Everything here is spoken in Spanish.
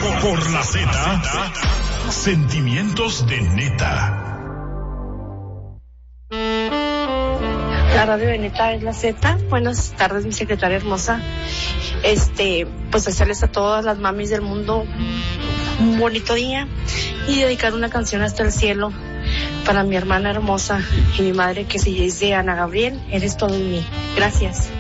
Por la Z, sentimientos de neta. La radio de neta es la Z. Buenas tardes, mi secretaria hermosa. Pues desearles a todas las mamis del mundo un bonito día y dedicar una canción hasta el cielo para mi hermana hermosa y mi madre, que se dice Ana Gabriel. Eres todo en mí. Gracias.